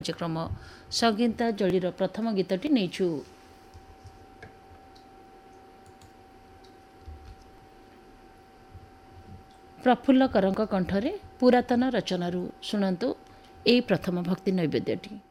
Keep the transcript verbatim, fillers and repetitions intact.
କାର୍ଯ୍ୟକ୍ରମ ସଂଗୀତା ଜଳିର ପ୍ରଥମ ଗୀତଟି ନେଇଛୁ। ପ୍ରଫୁଲ୍ଲ କରଙ୍କ କଣ୍ଠରେ ପୁରାତନ ରଚନାରୁ ଶୁଣନ୍ତୁ ଏହି ପ୍ରଥମ ଭକ୍ତି ନୈବେଦ୍ୟଟି।